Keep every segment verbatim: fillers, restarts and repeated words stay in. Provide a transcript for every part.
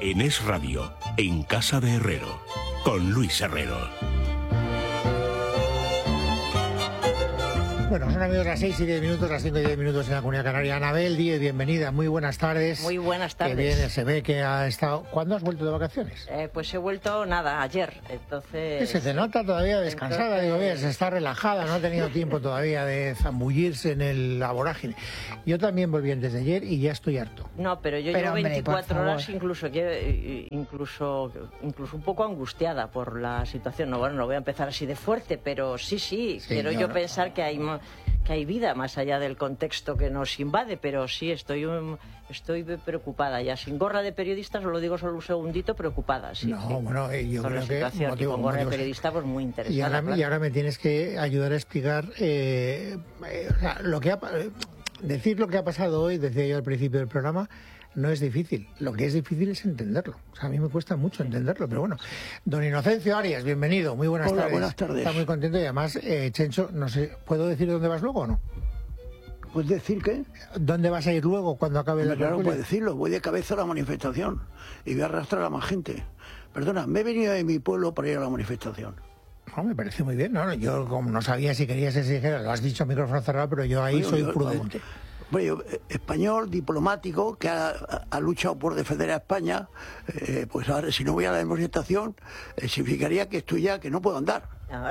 En Es Radio, en Casa de Herrero, con Luis Herrero. Bueno, son amigos las seis y diez minutos, las cinco y diez minutos en la Comunidad Canaria. Anabel Díez, bienvenida, muy buenas tardes. Muy buenas tardes. Que bien, se ve que ha estado... ¿Cuándo has vuelto de vacaciones? Eh, pues he vuelto, nada, ayer, entonces... Se te nota todavía descansada, entonces... digo, bien, se está relajada, no ha tenido tiempo todavía de zambullirse en el, la vorágine. Yo también volví antes de ayer y ya estoy harto. No, pero yo pero, llevo hombre, veinticuatro horas incluso, incluso, incluso un poco angustiada por la situación. No, bueno, no voy a empezar así de fuerte, pero sí, sí, sí quiero yo, yo pensar que hay... que hay vida más allá del contexto que nos invade, pero sí estoy um, estoy preocupada ya, sin gorra de periodista, os lo digo solo un segundito, preocupada, sí. No, sí. bueno, eh, yo Con creo la que... situación, Motivo, y con gorra motivos. de periodista, pues muy interesante. Y ahora, claro. y ahora me tienes que ayudar a explicar eh, eh, o sea, lo que ha, eh, decir lo que ha pasado hoy, decía yo al principio del programa, no es difícil. Lo que es difícil es entenderlo. O sea, a mí me cuesta mucho entenderlo, pero bueno. Don Inocencio Arias, bienvenido. Muy buenas Hola, tardes. buenas tardes. Está muy contento y además, eh, Chencho, no sé, ¿puedo decir dónde vas luego o no? ¿Puedes decir qué? ¿Dónde vas a ir luego cuando acabe la Claro, película? puedes decirlo. Voy de cabeza a la manifestación y voy a arrastrar a más gente. Perdona, me he venido de mi pueblo para ir a la manifestación. No, me parece muy bien, ¿no? Yo como no sabía si querías exigir, lo has dicho a micrófono cerrado, pero yo ahí Bueno, soy yo, prudente. Bueno, yo, español, diplomático, que ha, ha luchado por defender a España, eh, pues ahora si no voy a la manifestación, eh, significaría que estoy ya, que no puedo andar.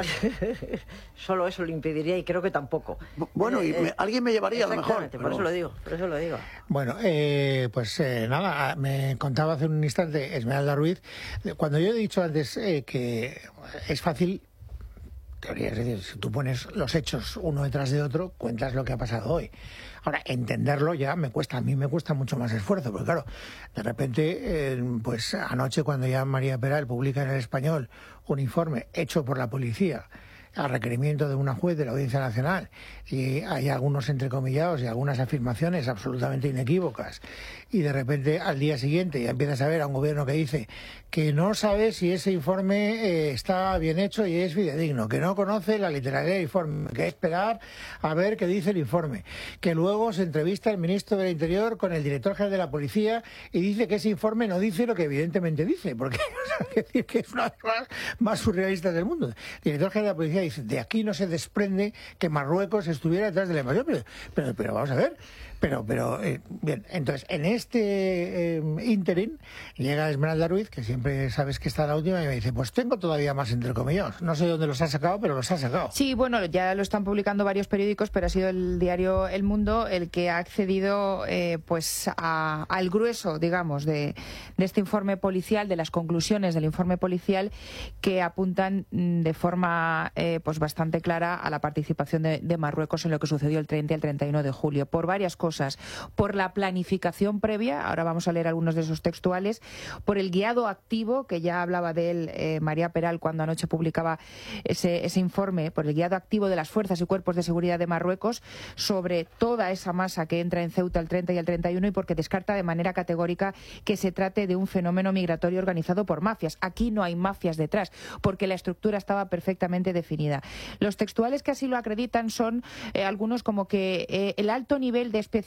Solo eso lo impediría y creo que tampoco. Bueno, y me, eh, alguien me llevaría a lo mejor. Por pero... eso lo digo, por eso lo digo. Bueno, eh, pues eh, nada, me contaba hace un instante Esmeralda Ruiz, cuando yo he dicho antes eh, que es fácil, teoría, es decir, si tú pones los hechos uno detrás de otro, cuentas lo que ha pasado hoy. Ahora, entenderlo ya me cuesta, a mí me cuesta mucho más esfuerzo, porque claro, de repente, eh, pues anoche cuando ya María Peral publica en El Español un informe hecho por la policía a requerimiento de una juez de la Audiencia Nacional, y hay algunos entrecomillados y algunas afirmaciones absolutamente inequívocas, y de repente al día siguiente ya empiezas a ver a un gobierno que dice que no sabe si ese informe eh, está bien hecho y es fidedigno, que no conoce la literalidad del informe, que hay que esperar a ver qué dice el informe, que luego se entrevista el ministro del Interior con el director general de la Policía y dice que ese informe no dice lo que evidentemente dice, porque hay que decir que es una de las cosas más surrealistas del mundo. El director general de la Policía dice, de aquí no se desprende que Marruecos estuviera detrás de la invasión, pero, pero, pero vamos a ver, pero, pero, eh, bien, entonces, en este eh, ínterin llega Esmeralda Ruiz, que siempre sabes que está la última, y me dice, pues tengo todavía más entrecomillados, no sé dónde los ha sacado, pero los ha sacado. Sí, bueno, ya lo están publicando varios periódicos, pero ha sido el diario El Mundo el que ha accedido eh, pues a, al grueso, digamos, de, de este informe policial, de las conclusiones del informe policial, que apuntan de forma eh, pues bastante clara a la participación de, de Marruecos en lo que sucedió el treinta y el treinta y uno de julio, por varias cosas. Por la planificación previa, ahora vamos a leer algunos de esos textuales, por el guiado activo, que ya hablaba de él eh, María Peral cuando anoche publicaba ese, ese informe, por el guiado activo de las fuerzas y cuerpos de seguridad de Marruecos sobre toda esa masa que entra en Ceuta el treinta y el treinta y uno, y porque descarta de manera categórica que se trate de un fenómeno migratorio organizado por mafias. Aquí no hay mafias detrás, porque la estructura estaba perfectamente definida. Los textuales que así lo acreditan son eh, algunos como que eh, el alto nivel de especialización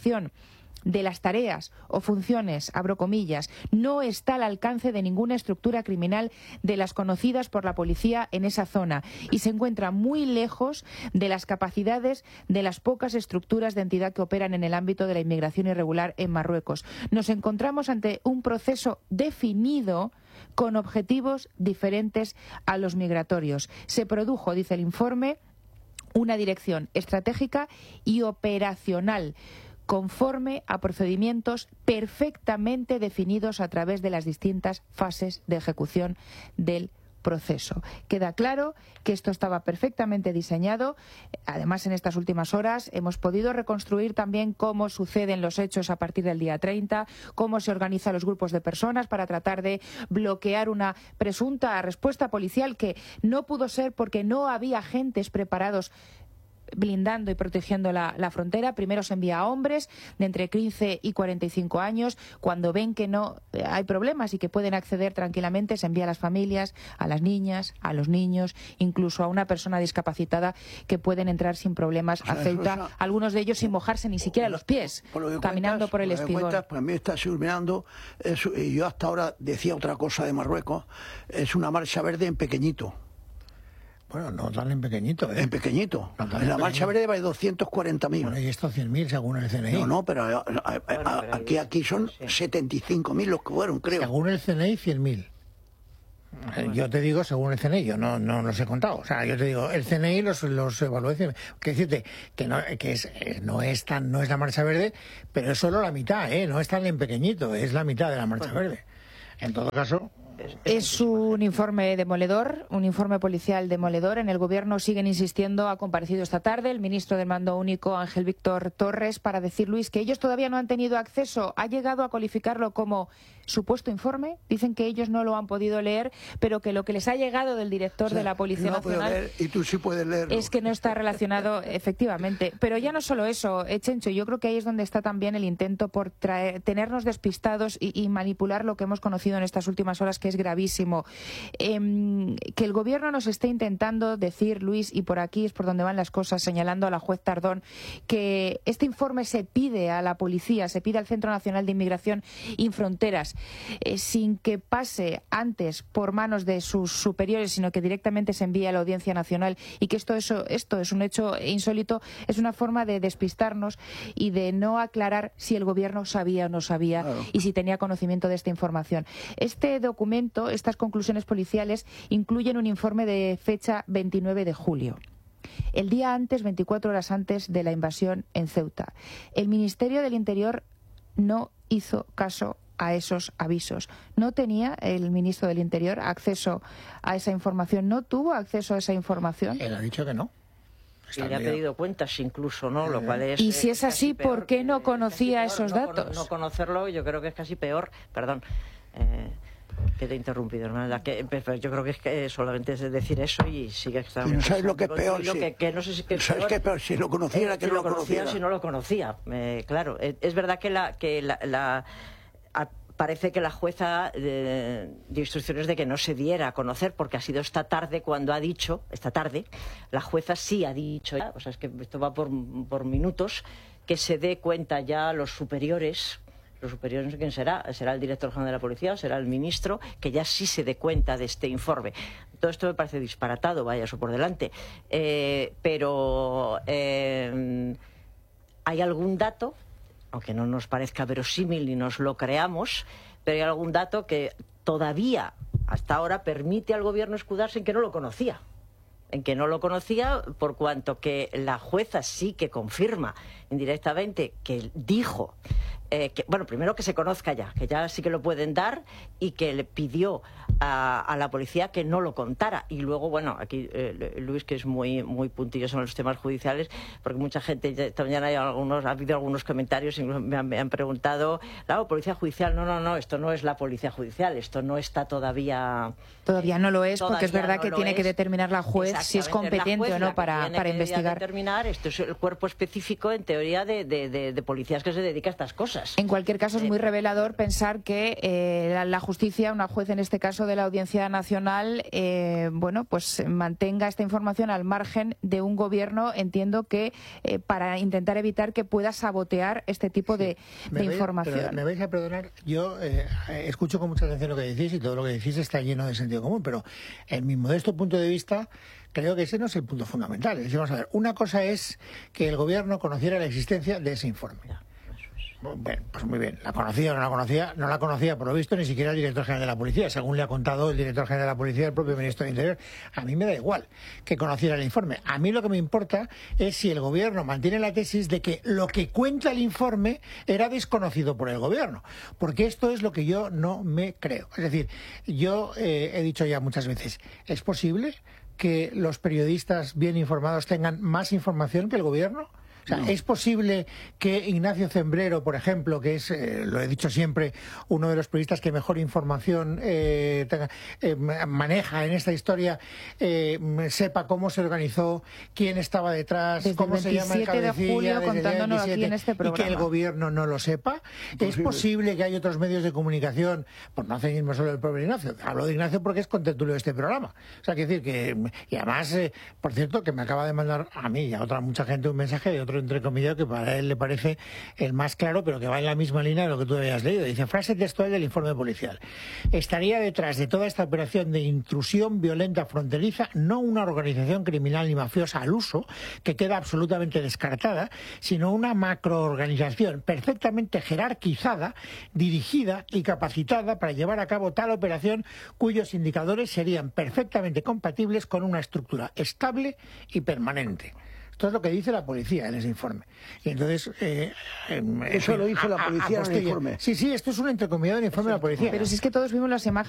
de las tareas o funciones, abro comillas, no está al alcance de ninguna estructura criminal de las conocidas por la policía en esa zona y se encuentra muy lejos de las capacidades de las pocas estructuras de entidad que operan en el ámbito de la inmigración irregular en Marruecos. Nos encontramos ante un proceso definido con objetivos diferentes a los migratorios. Se produjo, dice el informe, una dirección estratégica y operacional conforme a procedimientos perfectamente definidos a través de las distintas fases de ejecución del proceso. Queda claro que esto estaba perfectamente diseñado. Además, en estas últimas horas hemos podido reconstruir también cómo suceden los hechos a partir del día treinta, cómo se organizan los grupos de personas para tratar de bloquear una presunta respuesta policial que no pudo ser porque no había agentes preparados blindando y protegiendo la, la frontera. Primero se envía a hombres de entre quince y cuarenta y cinco años. Cuando ven que no hay problemas y que pueden acceder tranquilamente, se envía a las familias, a las niñas, a los niños, incluso a una persona discapacitada, que pueden entrar sin problemas a Ceuta, o sea, algunos de ellos sin mojarse ni siquiera los pies, por caminando cuentas, por el por espigón. Cuentas, pues a mí me está iluminando, y yo hasta ahora decía otra cosa de Marruecos, es una marcha verde en pequeñito. Bueno, no tan en pequeñito, ¿eh? En pequeñito. No en la pequeñito. Marcha verde va de doscientos cuarenta mil. Bueno, y estos cien mil según el C N I. No, no, pero, a, a, a, bueno, pero aquí, aquí son sí. setenta y cinco mil los que fueron, creo. Según el C N I, cien mil. Yo te digo según el C N I, yo no, no los he contado. O sea, yo te digo, el C N I los, los evaluó. Quiero decirte que, no, que es, no, es tan, no es la Marcha Verde, pero es solo la mitad, ¿eh? No es tan en pequeñito, es la mitad de la Marcha Verde. En todo caso... Es un informe demoledor, un informe policial demoledor. En el Gobierno siguen insistiendo. Ha comparecido esta tarde el ministro del Mando Único, Ángel Víctor Torres, para decir, Luis, que ellos todavía no han tenido acceso. Ha llegado a calificarlo como supuesto informe. Dicen que ellos no lo han podido leer, pero que lo que les ha llegado del director o sea, de la Policía no Nacional leer, y tú sí puedes leerlo. Es que no está relacionado, efectivamente. Pero ya no solo eso, Chencho, yo creo que ahí es donde está también el intento por traer, tenernos despistados y, y manipular lo que hemos conocido en estas últimas horas, que es gravísimo. Eh, que el Gobierno nos esté intentando decir, Luis, y por aquí es por donde van las cosas, señalando a la juez Tardón, que este informe se pide a la policía, se pide al Centro Nacional de Inmigración y Fronteras, eh, sin que pase antes por manos de sus superiores, sino que directamente se envíe a la Audiencia Nacional, y que esto, eso, esto es un hecho insólito, es una forma de despistarnos y de no aclarar si el Gobierno sabía o no sabía, claro, y si tenía conocimiento de esta información. Este documento, estas conclusiones policiales, incluyen un informe de fecha veintinueve de julio. El día antes, veinticuatro horas antes de la invasión en Ceuta. El Ministerio del Interior no hizo caso a esos avisos. No tenía el ministro del Interior acceso a esa información, no tuvo acceso a esa información. Él ha dicho que no. Y le ha pedido cuentas incluso, ¿no? Lo cual es, y si es, es así, ¿por qué no conocía esos peor, datos? No, no conocerlo, yo creo que es casi peor. Perdón. Eh... que te he interrumpido, hermana. Que, yo creo que es que solamente es decir eso y sigue estando. Y no sabes lo que es peor. Lo si, que, que no sé si que ¿Sabes qué es peor? Si lo conociera, eh, que si no lo conocía. conociera. Si no lo conocía. Eh, claro, es, es verdad que la... Que la, la a, parece que la jueza eh, dio instrucciones de que no se diera a conocer, porque ha sido esta tarde cuando ha dicho, esta tarde, la jueza sí ha dicho, ya, o sea, es que esto va por, por minutos, que se dé cuenta ya a los superiores. Los superiores, no sé quién será, será el director general de la policía o será el ministro, que ya sí se dé cuenta de este informe. Todo esto me parece disparatado, vaya eso por delante. Eh, pero eh, hay algún dato, aunque no nos parezca verosímil ni nos lo creamos, pero hay algún dato que todavía, hasta ahora, permite al Gobierno escudarse en que no lo conocía. En que no lo conocía, por cuanto que la jueza sí que confirma indirectamente que dijo, eh, que, bueno, primero que se conozca ya, que ya sí que lo pueden dar, y que le pidió a, a la policía que no lo contara. Y luego, bueno, aquí eh, Luis, que es muy muy puntilloso en los temas judiciales, porque mucha gente, esta mañana hay algunos, ha habido algunos comentarios, incluso me han, me han preguntado, la policía judicial, no, no, no, esto no es la policía judicial, esto no está todavía... Todavía no lo es, porque es verdad no que tiene es. que determinar la juez si es competente o no para, para investigar. Determinar, esto es el cuerpo específico, en teoría, de, de, de, de policías que se dedica a estas cosas. En cualquier caso, es muy revelador pensar que eh, la, la justicia, una juez en este caso de la Audiencia Nacional, eh, bueno, pues mantenga esta información al margen de un Gobierno, entiendo que eh, para intentar evitar que pueda sabotear este tipo de, sí. de vais, información. Pero me vais a perdonar, yo eh, escucho con mucha atención lo que decís y todo lo que decís está lleno de sentido común, pero en mi modesto punto de vista creo que ese no es el punto fundamental. Es decir, vamos a ver, una cosa es que el Gobierno conociera la existencia de ese informe. Bueno, pues muy bien, la conocía o no la conocía, no la conocía por lo visto ni siquiera el director general de la policía, según le ha contado el director general de la policía, el propio ministro del Interior. A mí me da igual que conociera el informe, a mí lo que me importa es si el Gobierno mantiene la tesis de que lo que cuenta el informe era desconocido por el Gobierno, porque esto es lo que yo no me creo. Es decir, yo eh, he dicho ya muchas veces, ¿es posible que los periodistas bien informados tengan más información que el Gobierno? O sea, no. ¿Es posible que Ignacio Zembrero, por ejemplo, que es, eh, lo he dicho siempre, uno de los periodistas que mejor información eh, tenga, eh, maneja en esta historia, eh, sepa cómo se organizó, quién estaba detrás, desde cómo se llama el cabecilla, de julio, contándonos aquí en este programa, y que el gobierno no lo sepa? Posible. ¿Es posible que hay otros medios de comunicación, pues no hacen mismo solo el propio Ignacio? Hablo de Ignacio porque es contertulio de este programa. O sea, quiero decir que, y además, eh, por cierto, que me acaba de mandar a mí y a otra mucha gente un mensaje de otro entre comillas que para él le parece el más claro, pero que va en la misma línea de lo que tú habías leído. Dice, frase textual del informe policial: estaría detrás de toda esta operación de intrusión violenta fronteriza no una organización criminal ni mafiosa al uso, que queda absolutamente descartada, sino una macroorganización perfectamente jerarquizada, dirigida y capacitada para llevar a cabo tal operación cuyos indicadores serían perfectamente compatibles con una estructura estable y permanente. Esto es lo que dice la policía en ese informe. Y entonces, eh, eh, eso lo dice la policía en el informe. Sí, sí, esto es un entrecomillado del informe de la policía. Pero si es que todos vimos las imágenes